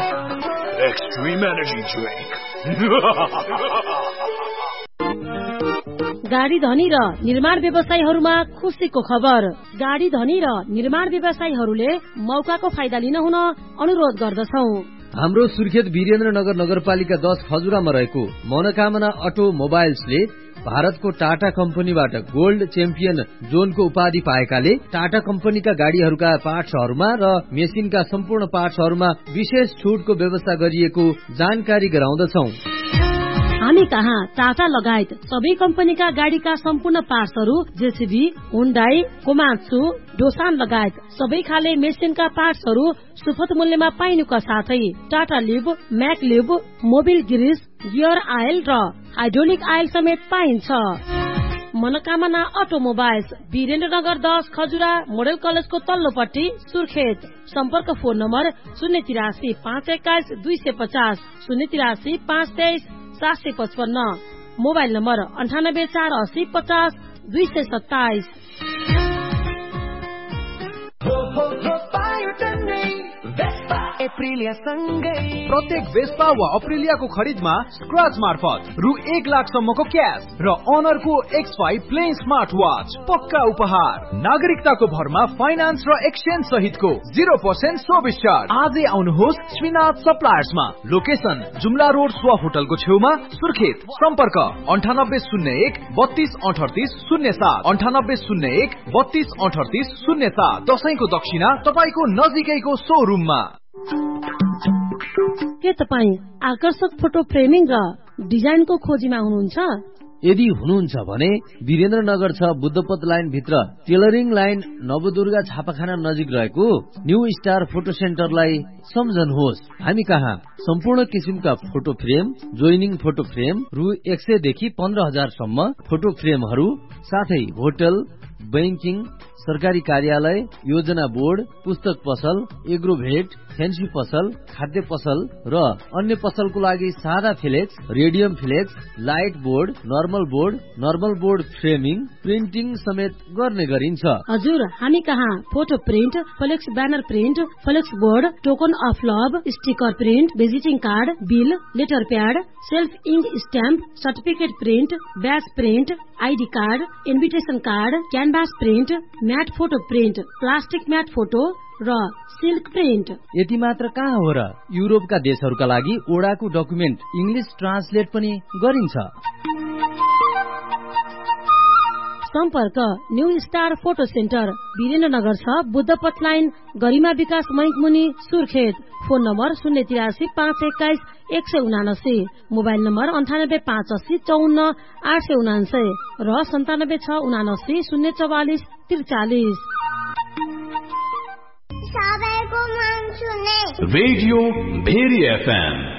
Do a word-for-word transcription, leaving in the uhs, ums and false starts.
Extreme Energy Drink. गाडी धनी र निर्माण व्यवसायीहरुमा खुशीको खबर। गाडी धनी र निर्माण व्यवसायीहरुले मौकाको फाइदा लिन हुन अनुरोध गर्दछौ। हाम्रो सुर्खेत वीरेन्द्रनगर नगरपालिका दस खजुरामा रहेको मनोकामना अटो मोबाइल्सले भारतको टाटा कम्पनीबाट गोल्ड च्याम्पियन जोनको उपाधि पाएकाले टाटा कम्पनीका गाडीहरूका पार्ट्सहरूमा र मेसिनका सम्पूर्ण पार्ट्सहरूमा विशेष छुटको व्यवस्था गरिएको जानकारी गराउँदछौ। हामी कहाँ टाटा लगायत सबै कम्पनीका गाडीका सम्पूर्ण पार्ट्सहरू जेसीबी, हुन्डाई, कोमात्सु, डोसान लगायत सबै खाले मेसिनका पार्ट्सहरू सुपथ मूल्यमा पाइनुका साथै Tata leave, MAC leave, Mobil Greece, gear oil र हाइड्रोलिक आयल समेत पाइन्छ। मनोकामना अटोमोबाइल्स, वीरेन्द्रनगर दस खजुरा मोडल कलेजको तल्लोपट्टि सुर्खेत। सम्पर्क फोन नम्बर शून्य तिरासी पाँच एक्काइस दुई सय पचास, शून्य तिरासी पाँच तेइस सात सय पचपन्न, मोबाइल नम्बर अन्ठानब्बे चार अस्सी पचास दुई सय सत्ताइस। प्रत्येक वेस्पा वा अप्रिलियाको खरिदमा स्क्रच मार्फत रु एक लाख सम्मको क्याश र अनरको x five plain smart watch पक्का उपहार। नागरिकताको भरमा फाइनान्स र एक्सचेन्ज सहितको जीरो पर्सेन्ट सर्भिस चार्ज। आजै आउनुहोस् श्रीनाथ सप्लायर्समा। लोकेसन जुम्ला रोड स्वा होटलको छेउमा सुर्खेत। सम्पर्क अन्ठानब्बे शून्य एक बत्तीस अठतिस शून्य सात, अन्ठानब्बे शून्य एक बत्तीस अठतिस शून्य सात। दशैंको दक्षिणा तपाईको नजिकैको सोरुममा। के तपाई आकर्षक फोटो फ्रेमिङ र डिजाइनको खोजीमा हुनुहुन्छ? यदि हुनुहुन्छ भने वीरेन्द्रनगर छ बुद्धपथ लाइन भित्र टेलरिङ लाइन नवदुर्गा छापाखाना नजिक रहेको न्यू स्टार फोटो सेन्टरलाई सम्झनुहोस्। हामी कहाँ सम्पूर्ण किसिमका photo frame, joining photo frame रु एक सय देखि पन्ध्र हजार सम्म फोटो फ्रेमहरू, साथै होटल, बैंकिङ, सरकारी कार्यालय, योजना बोर्ड, पुस्तक पसल, एग्रोभेट, फेन्सी पसल, खाद्य पसल र अन्य पसलको लागि सादा flex, radium flex, light board, normal board, normal board framing, printing समेत गर्ने गरिन्छ। हजुर, हामी कहाँ photo print, flex banner print, flex board, token of love, sticker print, visiting card, bill, letter pad, self ink stamp, certificate print, ब्याज print, ID card, invitation card, canvas print, mat photo print, plastic mat photo र silk print. यति मात्र कहाँ हो र, युरोपका देशहरूका लागि ओडाको document English translate पनि गरिन्छ। सम्पर्क new star photo centre, Birendranagar छ बुद्धपथ लाइन, गरिमा विकास बैंक मुनि, सुर्खेत। फोन नम्बर शून्य तिरासी पाँच एक्काइस एक सय उनासी, मोबाइल नम्बर अन्ठानब्बे पाँच अस्सी चौन्न आठ सय उनासय र सन्तानब्बे छ उनासी शून्य चौवालिस त्रिचालिस। Radio very FM